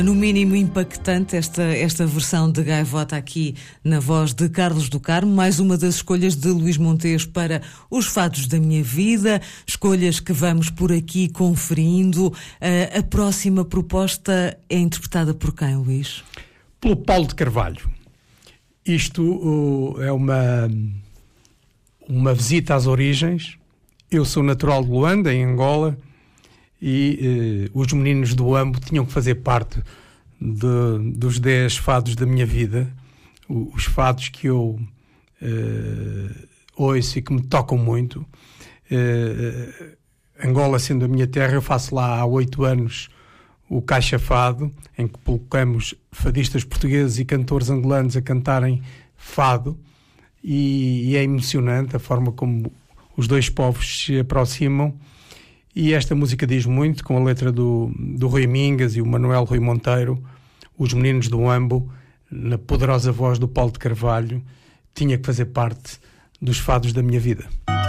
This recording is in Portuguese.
No mínimo impactante esta versão de Gaivota aqui na voz de Carlos do Carmo, mais uma das escolhas de Luís Montes para os fados da minha vida, escolhas que vamos por aqui conferindo. A próxima proposta é interpretada por quem, Luís? Pelo Paulo de Carvalho. Isto é uma visita às origens. Eu sou natural de Luanda, em Angola, e os meninos do Ambo tinham que fazer parte dos 10 fados da minha vida, os fados que eu ouço e que me tocam muito. Angola sendo a minha terra, eu faço lá há 8 anos o Caixa Fado, em que colocamos fadistas portugueses e cantores angolanos a cantarem fado, e é emocionante a forma como os dois povos se aproximam. E esta música diz muito, com a letra do Rui Mingas e o Manuel Rui Monteiro, os meninos do Ambo, na poderosa voz do Paulo de Carvalho, tinha que fazer parte dos fados da minha vida.